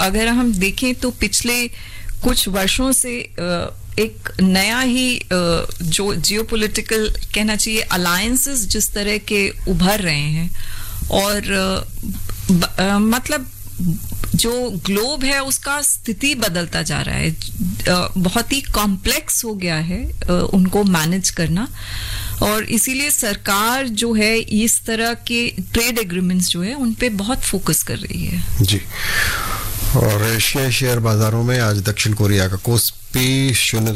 अगर हम देखें तो पिछले कुछ वर्षों से एक नया ही जो जियोपॉलिटिकल कहना चाहिए अलायंसेस जिस तरह के उभर रहे हैं और मतलब जो ग्लोब है उसका स्थिति बदलता जा रहा है, बहुत ही कॉम्प्लेक्स हो गया है उनको मैनेज करना, और इसीलिए सरकार जो है इस तरह के ट्रेड एग्रीमेंट्स जो है उन पे बहुत फोकस कर रही है जी। और एशियाई शेयर बाजारों में आज दक्षिण कोरिया का कोस्पी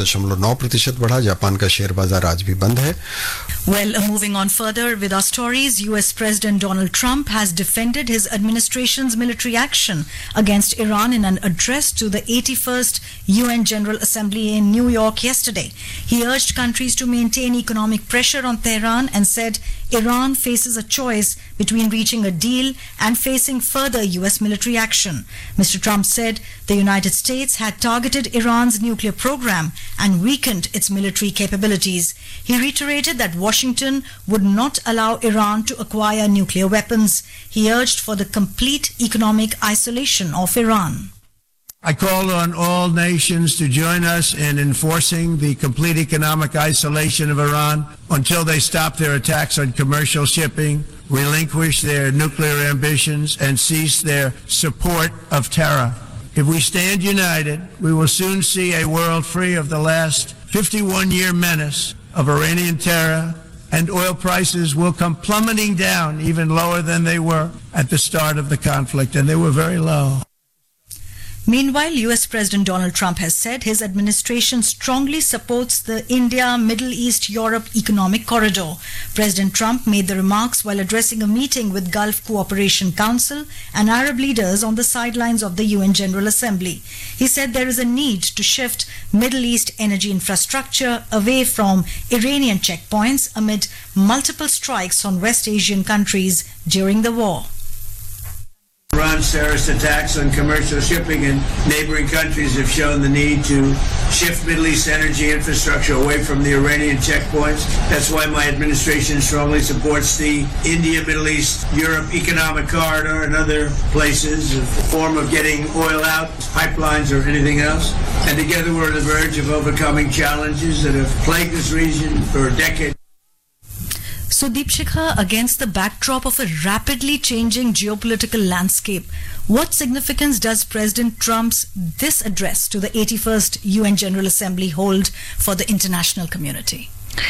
0.9% बढ़ा, जापान का शेयर बाजार आज भी बंद है। Well, moving on further with our stories, US President Donald Trump has defended his administration's military action against Iran in an address to the 81st UN General Assembly in New York yesterday. He urged countries to maintain economic pressure on Tehran and said Iran faces a choice between reaching a deal and facing further US military action. Mr. Trump said the United States had targeted Iran's nuclear program and weakened its military capabilities. He reiterated that Washington would not allow Iran to acquire nuclear weapons. He urged for the complete economic isolation of Iran. I call on all nations to join us in enforcing the complete economic isolation of Iran until they stop their attacks on commercial shipping, relinquish their nuclear ambitions, and cease their support of terror. If we stand united, we will soon see a world free of the last 51-year menace of Iranian terror, and oil prices will come plummeting down even lower than they were at the start of the conflict, and they were very low. Meanwhile, US President Donald Trump has said his administration strongly supports the India-Middle East-Europe Economic Corridor. President Trump made the remarks while addressing a meeting with Gulf Cooperation Council and Arab leaders on the sidelines of the UN General Assembly. He said there is a need to shift Middle East energy infrastructure away from Iranian checkpoints amid multiple strikes on West Asian countries during the war. Iran's terrorist attacks on commercial shipping in neighboring countries have shown the need to shift Middle East energy infrastructure away from the Iranian checkpoints. That's why my administration strongly supports the India, Middle East, Europe Economic Corridor and other places, a form of getting oil out, pipelines or anything else. And together we're on the verge of overcoming challenges that have plagued this region for decades. So Deepshikha, against the backdrop of a rapidly changing geopolitical landscape, what significance does President Trump's this address to the 81st UN General Assembly hold for the international community?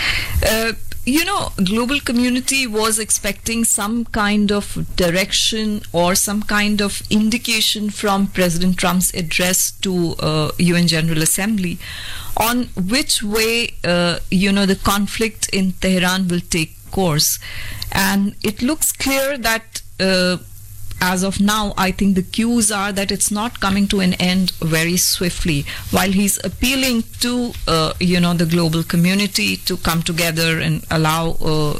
Global community was expecting some kind of direction or some kind of indication from President Trump's address to UN General Assembly on which way, the conflict in Tehran will take course. And it looks clear that as of now, I think the cues are that it's not coming to an end very swiftly. While he's appealing to, the global community to come together and allow,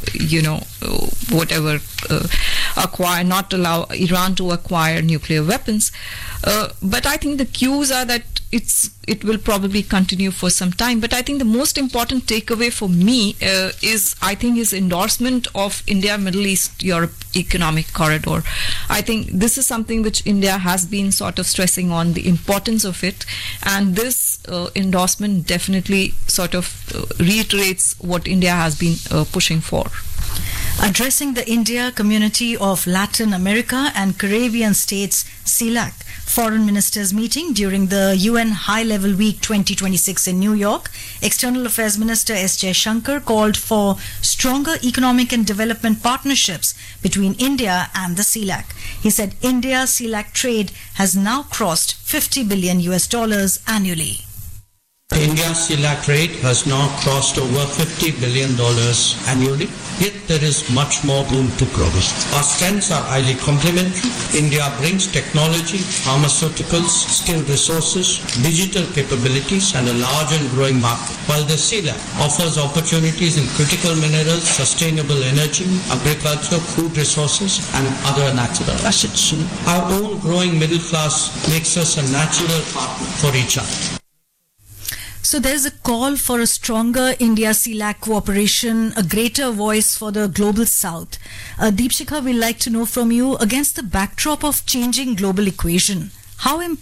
not allow Iran to acquire nuclear weapons. But I think the cues are that it will probably continue for some time. But I think the most important takeaway for me is, I think, his endorsement of India, Middle East, Europe Economic Corridor. I think this is something which India has been sort of stressing on, the importance of it. And this endorsement definitely sort of reiterates what India has been pushing for. Addressing the India Community of Latin America and Caribbean States, CELAC, Foreign Ministers meeting during the UN High-Level Week 2026 in New York, External Affairs Minister S. Jaishankar called for stronger economic and development partnerships between India and the CELAC. He said India-CELAC trade has now crossed $50 billion annually. India-CELAC trade has now crossed over $50 billion annually, yet there is much more room to grow. Our strengths are highly complementary. India brings technology, pharmaceuticals, skilled resources, digital capabilities, and a large and growing market, while the CELAC offers opportunities in critical minerals, sustainable energy, agriculture, food resources, and other natural assets. Our own growing middle class makes us a natural partner for each other. So there's a call for a stronger India-CELAC cooperation, a greater voice for the global south. Deepshikha, we'd like to know from you, against the backdrop of changing global equation, how important